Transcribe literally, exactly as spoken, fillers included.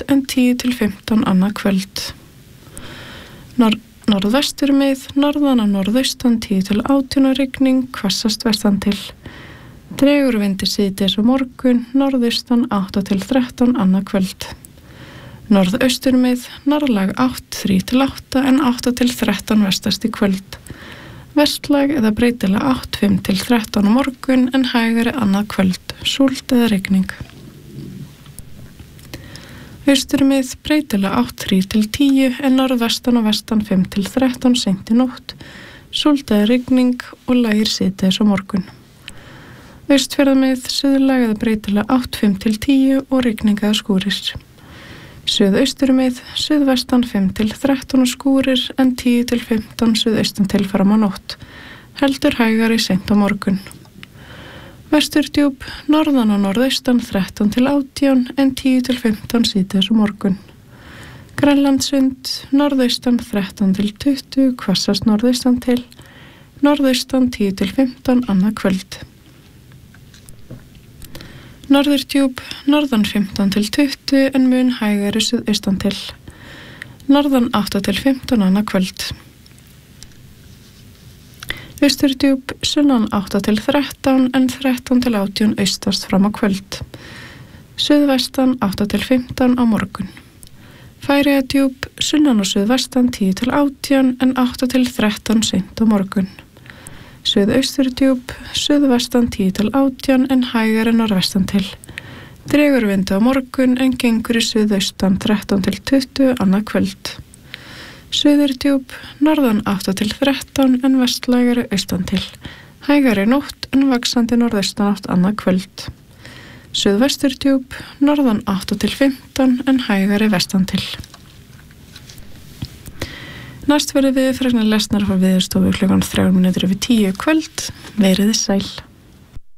en tíu til fimmtán annað kvöld. Nor norðvestur með norðan og norðaustan tíu til átján rigning, hvassast vestan til. Dregur vindur síðdegis á morgun, norðaustan átta til þrettán annað kvöld. Norðaustur með norðlæg átta þrír til átta en átta til þrettán vestast í kvöld. Vestlæg eða breytilega átta fimm til þrettán á morgun en hægari annað kvöld, súld eða rigning. Austur með breytilega átta þrír til tíu en norðvestan og vestan fimm til þrettán seint í nótt, súld eða rigning og lægir síðdegis á morgun. Austfjarða með suðlæg eða breytilega átta fimm til tíu og rigning eða skúrir. Suðaustur með suðvestan fimm til þrettán og skúrir en tíu til fimmtán suðaustan til fram á nótt, heldur hægari seint á morgun. Vesturdjúp, norðan og norðaustan þrettán til átján en tíu til fimmtán síðdegis á morgun. Grænlandssund, norðaustan þrettán til tuttugu, hvassast norðaustan til, norðaustan tíu til fimmtán annað kvöld. Norðurdjúp, norðan fimmtán til tuttugu en mun hægari suðaustan til, norðan átta til fimmtán annað kvöld. Austurdjúp, sunnan átta til þrettán en þrettán til átján austast fram á kvöld. Suðvestan átta til fimmtán á morgun. Færeyjadjúp, sunnan og suðvestan tíu til átján en átta til þrettán seint á morgun. Suðausturdjúp, suðvestan tíu til átján en hægari norðvestan til. Dregur vindur á morgun en gengur í suðaustan þrettán til tuttugu annað kvöld. Suðurdjúp, norðan átta til þrettán en vestlægari austan til. Hægari nótt en vaxandi norðaustan átt annað kvöld. Suðvesturdjúp, norðan átta til fimmtán en hægari vestan til. Næst verður við freknar lesnar frá Veðurstofu klukkan þrjár mínútur yfir tíu kvöld. Verið sæl.